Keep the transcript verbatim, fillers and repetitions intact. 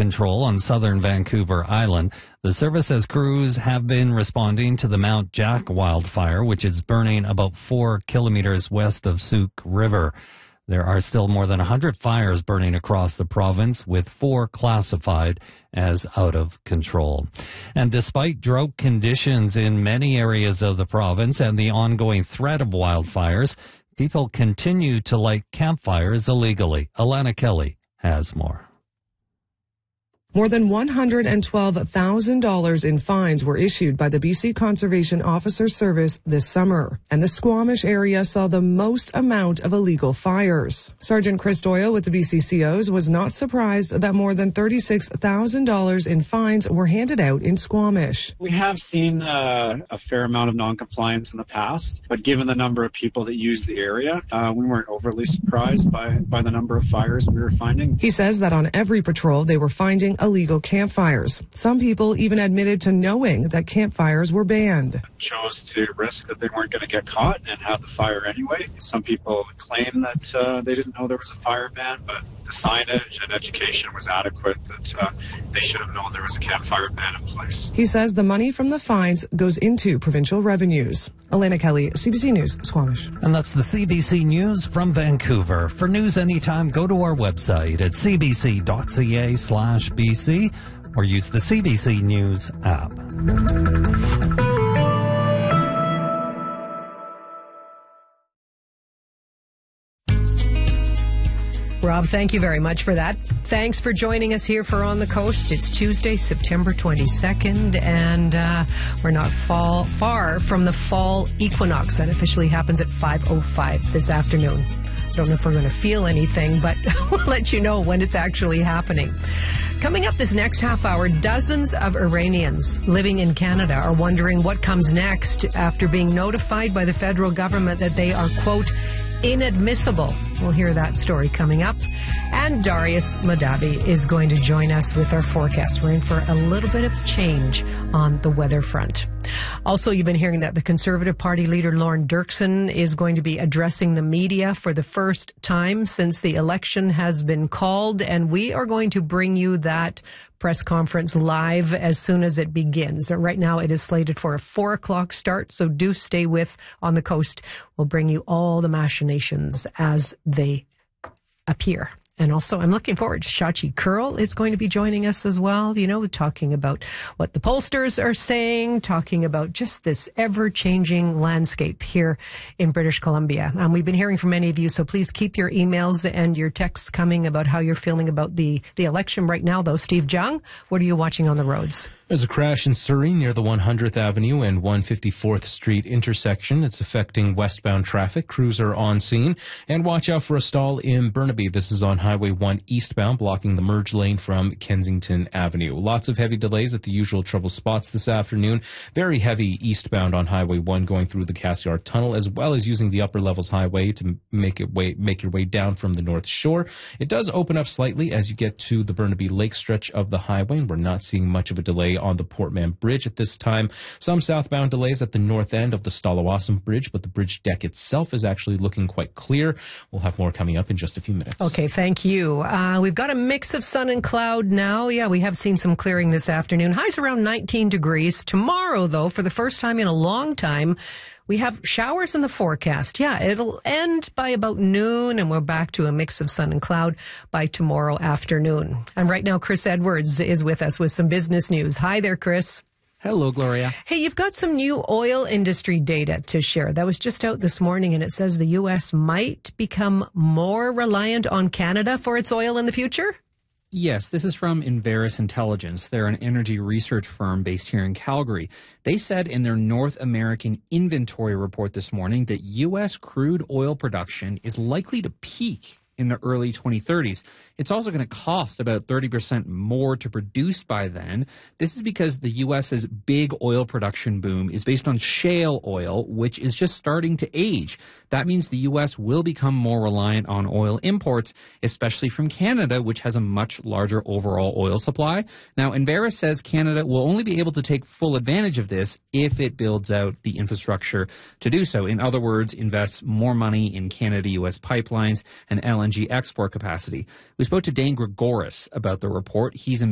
control on southern Vancouver Island. The service says crews have been responding to the Mount Jack wildfire, which is burning about four kilometers west of Sauk River. There are still more than one hundred fires burning across the province, with four classified as out of control. And despite drought conditions in many areas of the province and the ongoing threat of wildfires, people continue to light campfires illegally. Alana Kelly has more. More than one hundred twelve thousand dollars in fines were issued by the B C Conservation Officer Service this summer, and the Squamish area saw the most amount of illegal fires. Sergeant Chris Doyle with the B C C Os was not surprised that more than thirty-six thousand dollars in fines were handed out in Squamish. We have seen uh, a fair amount of non-compliance in the past, but given the number of people that use the area, uh, we weren't overly surprised by, by the number of fires we were finding. He says that on every patrol they were finding illegal campfires. Some people even admitted to knowing that campfires were banned. Chose to risk that they weren't going to get caught and have the fire anyway. Some people claim that uh, they didn't know there was a fire ban, but the signage and education was adequate that uh, they should have known there was a campfire ban in place. He says the money from the fines goes into provincial revenues. Elena Kelly, C B C News, Squamish. And that's the C B C News from Vancouver. For news anytime, go to our website at cbc.ca slash BC or use the C B C News app. Rob, thank you very much for that. Thanks for joining us here for On the Coast. It's Tuesday, September twenty-second, and uh, we're not fall, far from the fall equinox that officially happens at five oh five this afternoon. I don't know if we're going to feel anything, but we'll let you know when it's actually happening. Coming up this next half hour, dozens of Iranians living in Canada are wondering what comes next after being notified by the federal government that they are, quote, inadmissible. We'll hear that story coming up. And Darius Madabi is going to join us with our forecast. We're in for a little bit of change on the weather front. Also, you've been hearing that the Conservative Party leader Lorne Dirksen is going to be addressing the media for the first time since the election has been called, and we are going to bring you that press conference live as soon as it begins. Right now it is slated for a four o'clock start, so do stay with On the Coast. We'll bring you all the machinations as they appear. And also, I'm looking forward. Shachi Kurl is going to be joining us as well, you know, talking about what the pollsters are saying, talking about just this ever-changing landscape here in British Columbia. Um, we've been hearing from many of you, so please keep your emails and your texts coming about how you're feeling about the, the election right now, though. Steve Jung, what are you watching on the roads? There's a crash in Surrey near the one hundredth Avenue and one hundred fifty-fourth Street intersection. It's affecting westbound traffic. Crews are on scene. And watch out for a stall in Burnaby. This is on Highway one eastbound, blocking the merge lane from Kensington Avenue. Lots of heavy delays at the usual trouble spots this afternoon. Very heavy eastbound on Highway one going through the Cassiar Tunnel, as well as using the upper levels highway to make it way, make your way down from the North Shore. It does open up slightly as you get to the Burnaby Lake stretch of the highway, and we're not seeing much of a delay on the Portman Bridge at this time. Some southbound delays at the north end of the Stalawassam Bridge, but the bridge deck itself is actually looking quite clear. We'll have more coming up in just a few minutes. Okay, thank you. Uh, we've got a mix of sun and cloud now. Yeah, we have seen some clearing this afternoon. Highs around nineteen degrees. Tomorrow, though, for the first time in a long time, we have showers in the forecast. Yeah, it'll end by about noon, and we're back to a mix of sun and cloud by tomorrow afternoon. And right now, Chris Edwards is with us with some business news. Hi there, Chris. Hello, Gloria. Hey, you've got some new oil industry data to share. That was just out this morning, and it says the U S might become more reliant on Canada for its oil in the future? Yes, this is from Enverus Intelligence. They're an energy research firm based here in Calgary. They said in their North American inventory report this morning that U S crude oil production is likely to peak in the early twenty thirties. It's also going to cost about thirty percent more to produce by then. This is because the U S's big oil production boom is based on shale oil, which is just starting to age. That means the U S will become more reliant on oil imports, especially from Canada, which has a much larger overall oil supply. Now, Enverus says Canada will only be able to take full advantage of this if it builds out the infrastructure to do so. In other words, invests more money in Canada-U S pipelines and L N G export capacity. We spoke to Dane Gregoris about the report. He's a